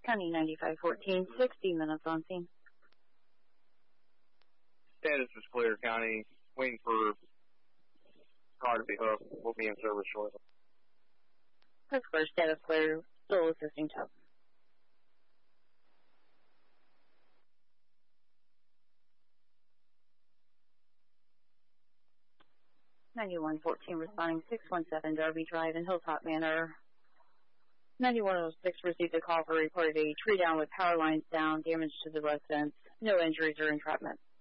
County 9514, 60 minutes on scene. Status is clear, County. Waiting for car to be hooked. We'll be in service shortly. That's clear, status clear. Still assisting tow. (9114) responding 617 Darby Drive in Hilltop Manor. 9106 received a call for reported a tree down with power lines down, damage to the residence, no injuries or entrapment.